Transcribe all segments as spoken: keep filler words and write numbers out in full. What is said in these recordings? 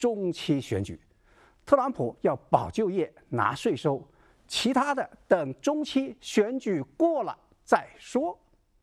中期选举，特朗普要保就业、拿税收，其他的等中期选举过了再说。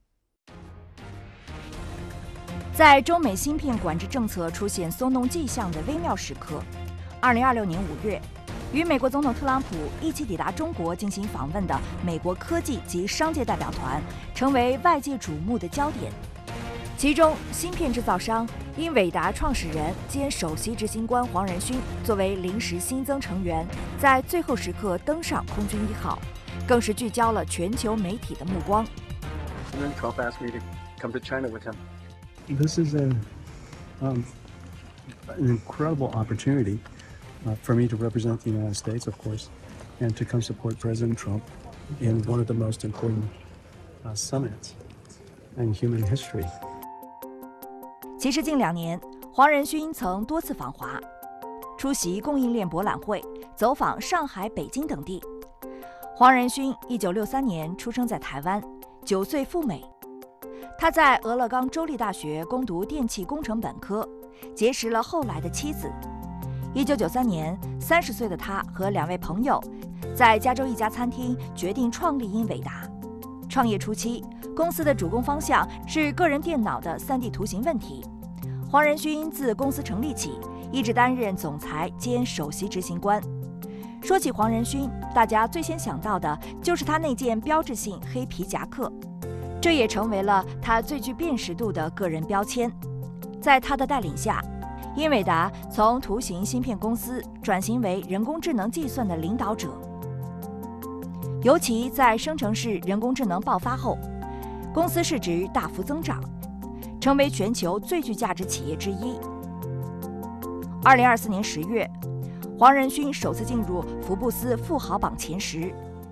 在中美芯片管制政策出现松动迹象的微妙时刻，二零二六年五月，与美国总统特朗普一起抵达中国进行访问的美国科技及商界代表团，成为外界瞩目的焦点。其中，芯片制造商英伟达创始人兼首席执行官黄仁勋作为临时新增成员，在最后时刻登上空军一号，更是聚焦了全球媒体的目光。 Trump asked me to come to China with him. This is a, um, an incredible opportunity uh, for me to represent the United States, of course, and to come support President Trump in one of the most important uh, summits in human history. 其实近两年，黄仁勋曾多次访华，出席供应链博览会，走访上海、北京等地。黄仁勋一九六三年出生在台湾，九岁赴美。他在俄勒冈州立大学攻读电气工程本科，结识了后来的妻子。一九九三年，三十岁的他和两位朋友在加州一家餐厅决定创立英伟达。创业初期，公司的主攻方向是个人电脑的 三 D 图形问题。黄仁勋自公司成立起，一直担任总裁兼首席执行官。说起黄仁勋，大家最先想到的就是他那件标志性黑皮夹克。这也成为了他最具辨识度的个人标签。在他的带领下，英伟达从图形芯片公司转型为人工智能计算的领导者。尤其在生成式人工智能爆发后，公司市值大幅增长，成为全球最具价值企业之一。二零二四年十月，黄仁勋首次进入福布斯富豪榜前十。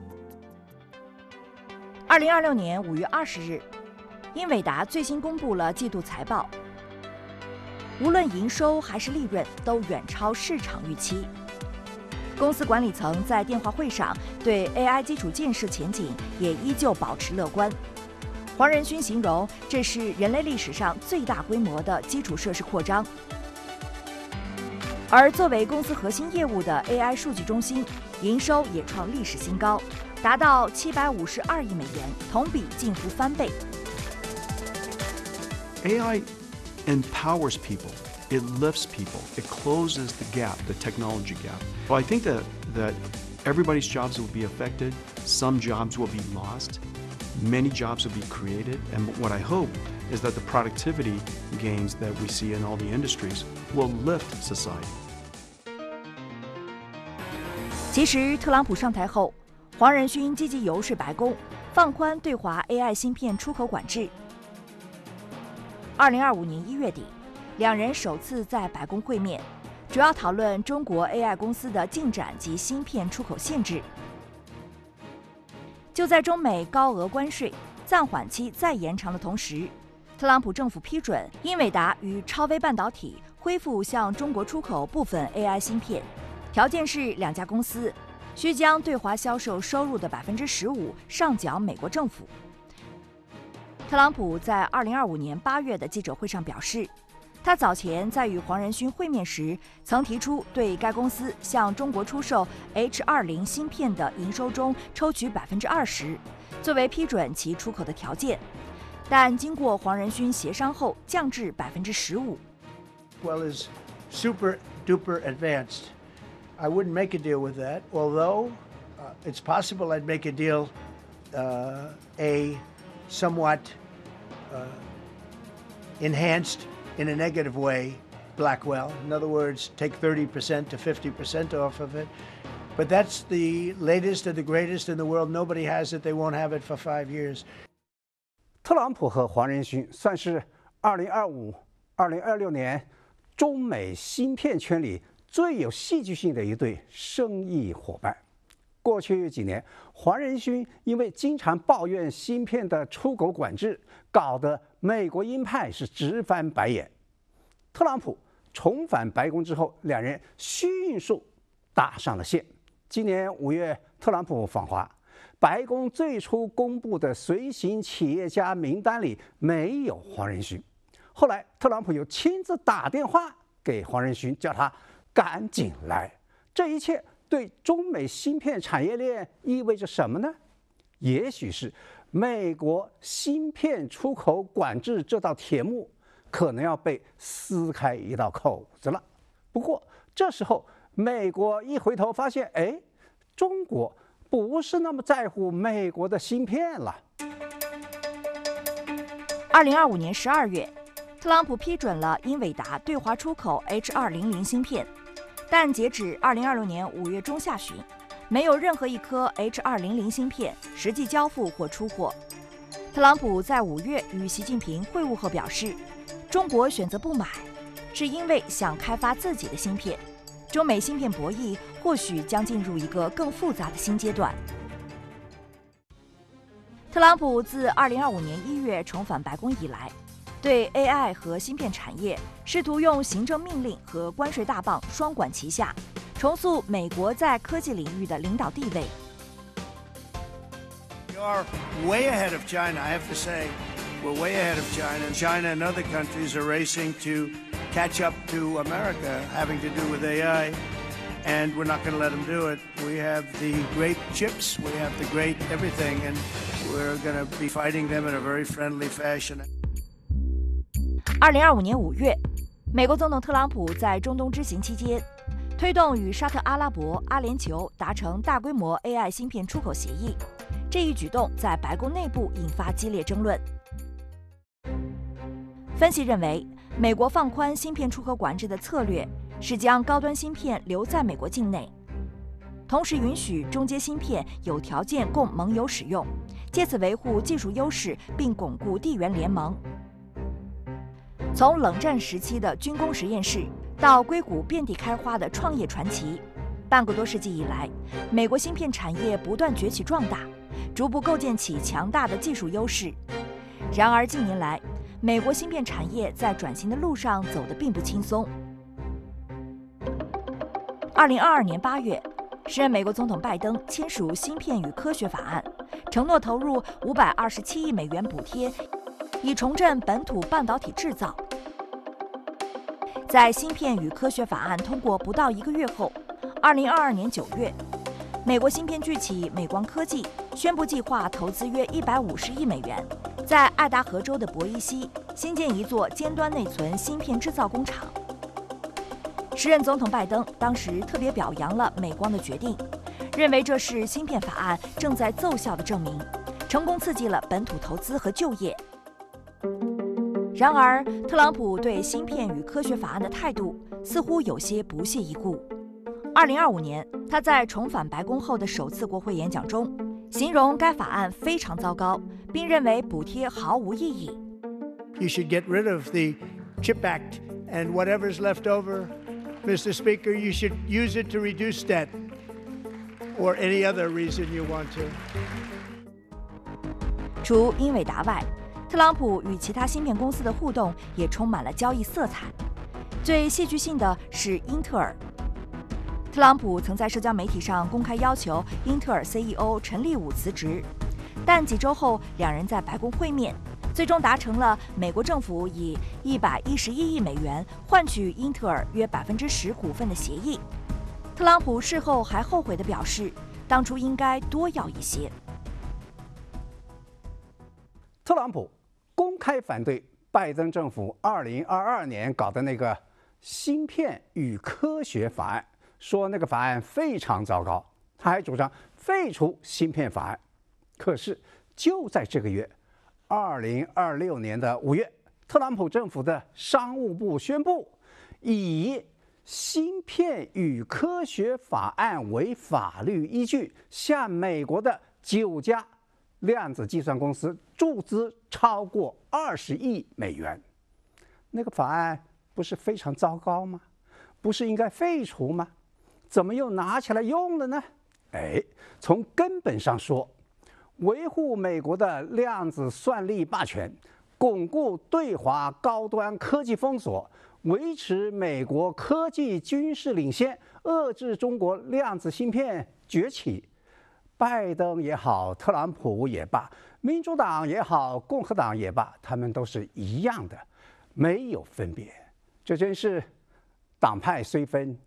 二零二六年五月二十日，英伟达最新公布了季度财报，无论营收还是利润都远超市场预期。公司管理层在电话会上对 A I 基础建设前景也依旧保持乐观。黄仁勋形容这是人类历史上最大规模的基础设施扩张。而作为公司核心业务的 A I 数据中心，营收也创历史新高，达到七百五十二亿美元，同比近乎翻倍。 A I empowers people. It lifts people. It closes the gap, the technology gap. Well, I think that that everybody's jobs will be affected. Some jobs will be lost. Many jobs will be created. And what I hope is that the productivity gains that we see in all the industries will lift society. 其实，特朗普上台后，黄仁勋积极游说白宫，放宽对华 A I 芯片出口管制。二零二五年一月底，两人首次在白宫会面，主要讨论中国 A I 公司的进展及芯片出口限制。就在中美高额关税暂缓期再延长的同时，特朗普政府批准英伟达与超微半导体恢复向中国出口部分 A I 芯片，条件是两家公司需将对华销售收入的百分之十五上缴美国政府。特朗普在二零二五年八月的记者会上表示，他早前在与黄仁勋会面时，曾提出对该公司向中国出售 H 二十 芯片的营收中抽取百分之二十，作为批准其出口的条件，但经过黄仁勋协商后降至百分之十五。 Well, is super duper advanced. I wouldn't make a deal with that, although uh, it's possible I'd make a deal, uh, a somewhat uh, enhanced in a negative way, Blackwell. In other words, take thirty percent to fifty percent off of it. But that's the latest and the greatest in the world. Nobody has it. They won't have it for five years. 特朗普和黄仁勋算是二零二五、二零二六年中美芯片圈里最有戏剧性的一对生意伙伴。过去几年，黄仁勋因为经常抱怨芯片的出口管制，搞得美国鹰派是直翻白眼。特朗普重返白宫之后，两人迅速搭上了线。今年五月，特朗普访华，白宫最初公布的随行企业家名单里没有黄仁勋。后来，特朗普又亲自打电话给黄仁勋，叫他赶紧来！这一切对中美芯片产业链意味着什么呢？也许是美国芯片出口管制这道铁幕可能要被撕开一道口子了。不过这时候美国一回头发现，哎，中国不是那么在乎美国的芯片了。 二零二五年十二月，特朗普批准了英伟达对华出口 H 二零零芯片，但截止二零二六年五月中下旬，没有任何一颗 H 二零零芯片实际交付或出货。特朗普在五月与习近平会晤后表示，中国选择不买，是因为想开发自己的芯片。中美芯片博弈或许将进入一个更复杂的新阶段。特朗普自二零二五年一月重返白宫以来，对 A I 和芯片产业试图用行政命令和关税大棒双管齐下，重塑美国在科技领域的领导地位。 We are way ahead of China, I have to say. We're way ahead of China. China and other countries are racing to catch up to America, having to do with A I, and we're not going to let them do it. We have the great chips, we have the great everything, and we're going to be fighting them in a very friendly fashion. 二零二五年五月，美国总统特朗普在中东之行期间，推动与沙特阿拉伯、阿联酋达成大规模 A I 芯片出口协议。这一举动在白宫内部引发激烈争论。分析认为，美国放宽芯片出口管制的策略是将高端芯片留在美国境内，同时允许中阶芯片有条件供盟友使用，借此维护技术优势并巩固地缘联盟。从冷战时期的军工实验室到硅谷遍地开花的创业传奇，半个多世纪以来，美国芯片产业不断崛起壮大，逐步构建起强大的技术优势。然而近年来，美国芯片产业在转型的路上走得并不轻松。二零二二年八月，时任美国总统拜登签署《芯片与科学法案》，承诺投入五百二十七亿美元补贴，以重振本土半导体制造。在《芯片与科学法案》通过不到一个月后，二零二二年九月，美国芯片巨企美光科技宣布计划投资约一百五十亿美元，在爱达荷州的博伊西新建一座尖端内存芯片制造工厂。时任总统拜登当时特别表扬了美光的决定，认为这是芯片法案正在奏效的证明，成功刺激了本土投资和就业。然而，特朗普对芯片与科学法案的态度似乎有些不屑一顾。二零二五年，他在重返白宫后的首次国会演讲中，形容该法案非常糟糕，并认为补贴毫无意义。 You should get rid of the CHIP Act, and whatever's left over, Mister Speaker, you should use it to reduce debt, or any other reason you want to. 除英伟达外，特朗普与其他芯片公司的互动也充满了交易色彩。最戏剧性的是英特尔。特朗普曾在社交媒体上公开要求英特尔 C E O 陈立武辞职，但几周后两人在白宫会面，最终达成了美国政府以一百一十一亿美元换取英特尔约百分之十股份的协议。特朗普事后还后悔地表示，当初应该多要一些。 特朗普公开反对拜登政府二零二二年搞的那个芯片与科学法案，说那个法案非常糟糕，他还主张废除芯片法案。可是就在这个月，二零二六年的五月，特朗普政府的商务部宣布，以芯片与科学法案为法律依据，向美国的九家量子计算公司注资超过二十亿美元。那个法案不是非常糟糕吗？不是应该废除吗？怎么又拿起来用了呢？哎，从根本上说，维护美国的量子算力霸权，巩固对华高端科技封锁，维持美国科技军事领先，遏制中国量子芯片崛起。拜登也好，特朗普也罢，民主党也好，共和党也罢，他们都是一样的，没有分别。这真是党派虽分，